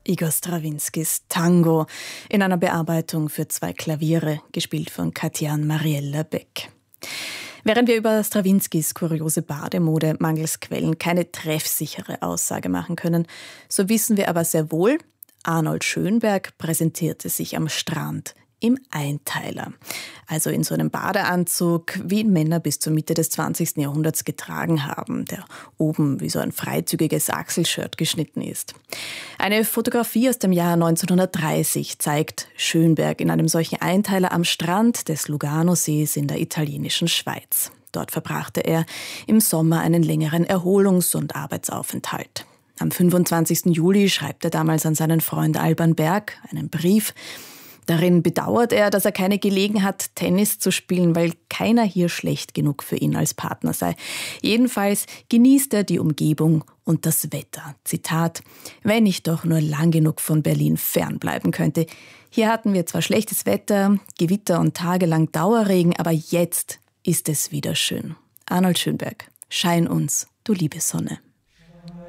Igor Strawinskys Tango in einer Bearbeitung für 2 Klaviere, gespielt von Katjan Mariella Beck. Während wir über Strawinskys kuriose Bademode mangels Quellen keine treffsichere Aussage machen können, so wissen wir aber sehr wohl, Arnold Schönberg präsentierte sich am Strand im Einteiler. Also in so einem Badeanzug, wie ihn Männer bis zur Mitte des 20. Jahrhunderts getragen haben, der oben wie so ein freizügiges Achselshirt geschnitten ist. Eine Fotografie aus dem Jahr 1930 zeigt Schönberg in einem solchen Einteiler am Strand des Luganosees in der italienischen Schweiz. Dort verbrachte er im Sommer einen längeren Erholungs- und Arbeitsaufenthalt. Am 25. Juli schreibt er damals an seinen Freund Alban Berg einen Brief. Darin bedauert er, dass er keine Gelegenheit hat, Tennis zu spielen, weil keiner hier schlecht genug für ihn als Partner sei. Jedenfalls genießt er die Umgebung und das Wetter. Zitat: Wenn ich doch nur lang genug von Berlin fernbleiben könnte. Hier hatten wir zwar schlechtes Wetter, Gewitter und tagelang Dauerregen, aber jetzt ist es wieder schön. Arnold Schönberg, schein uns, du liebe Sonne.